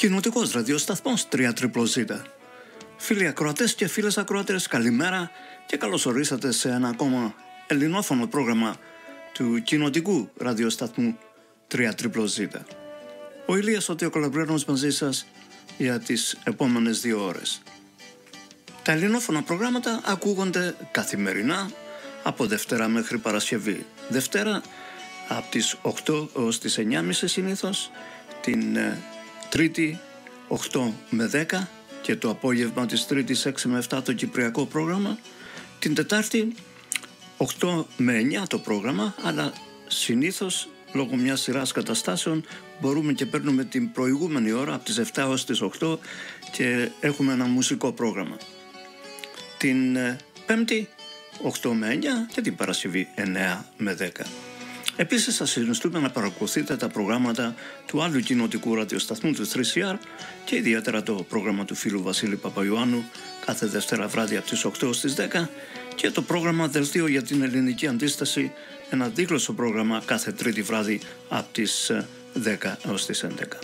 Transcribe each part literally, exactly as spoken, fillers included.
Κοινοτικός ραδιοσταθμός τρία τρίπλο ζέτα. Φίλοι ακροατές και φίλες ακροατές, καλημέρα και καλώς ορίσατε σε ένα ακόμα ελληνόφωνο πρόγραμμα του κοινοτικού ραδιοσταθμού τρία τρίπλο ζέτα. Ο Ηλίας ο Θεοκολαμπρένος μαζί σας για τις επόμενες δύο ώρες. Τα ελληνόφωνα προγράμματα ακούγονται καθημερινά από Δευτέρα μέχρι Παρασκευή. Δευτέρα από τις οκτώ έως τις εννιά και μισή συνήθως, την Τρίτη οκτώ με δέκα και το απόγευμα της Τρίτης έξι με επτά το κυπριακό πρόγραμμα, την Τετάρτη οκτώ με εννιά το πρόγραμμα, αλλά συνήθως λόγω μιας σειράς καταστάσεων μπορούμε και παίρνουμε την προηγούμενη ώρα από τις επτά έως τις οκτώ και έχουμε ένα μουσικό πρόγραμμα. Την Πέμπτη οκτώ με εννιά και την Παρασκευή εννιά με δέκα. Επίσης σας συνιστούμε να παρακολουθείτε τα προγράμματα του άλλου κοινοτικού ραδιοσταθμού του θρι σι αρ και ιδιαίτερα το πρόγραμμα του φίλου Βασίλη Παπαϊωάννου κάθε Δευτέρα βράδυ από τις οκτώ στις δέκα και το πρόγραμμα Δελτίο για την Ελληνική Αντίσταση, ένα δίγλωσσο πρόγραμμα κάθε Τρίτη βράδυ από τις δέκα έως τις έντεκα.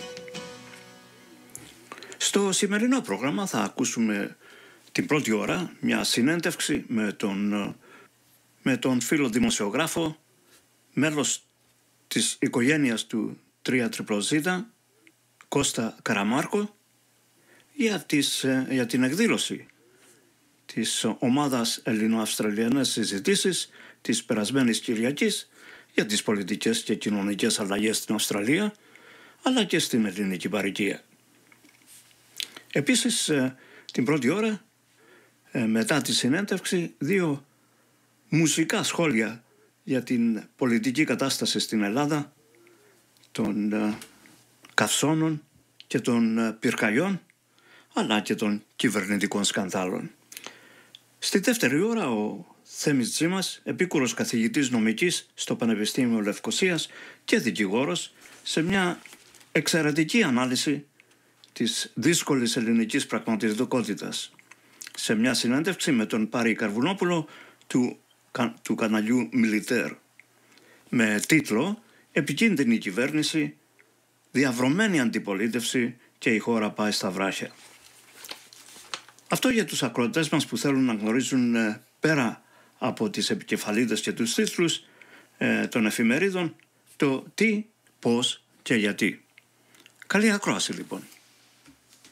Στο σημερινό πρόγραμμα θα ακούσουμε την πρώτη ώρα μια συνέντευξη με τον, με τον φίλο δημοσιογράφο, μέλος της οικογένειας του τρία τρίπλο ζέτα, Κώστα Καραμάρκο, για, τις, για την εκδήλωση της ομάδας Ελληνοαυστραλιανές συζητήσεις της περασμένης Κυριακής για τις πολιτικές και κοινωνικές αλλαγές στην Αυστραλία, αλλά και στην ελληνική παροικία. Επίσης, την πρώτη ώρα, μετά τη συνέντευξη, δύο μουσικά σχόλια για την πολιτική κατάσταση στην Ελλάδα, των uh, καυσώνων και των uh, πυρκαγιών, αλλά και των κυβερνητικών σκανδάλων. Στη δεύτερη ώρα ο Θέμης Τζίμας, επίκουρος καθηγητής νομικής στο Πανεπιστήμιο Λευκωσίας και δικηγόρος, σε μια εξαιρετική ανάλυση της δύσκολης ελληνικής πραγματικότητας, σε μια συνέντευξη με τον Πάρη Καρβουνόπουλο του του καναλιού Μιλιτέρ, με τίτλο «Επικίνδυνη κυβέρνηση, διαβρωμένη αντιπολίτευση και η χώρα πάει στα βράχια». Αυτό για τους ακροατές μας που θέλουν να γνωρίζουν ε, πέρα από τις επικεφαλίδες και τους τίτλους ε, των εφημερίδων το τι, πώς και γιατί. Καλή ακρόαση λοιπόν.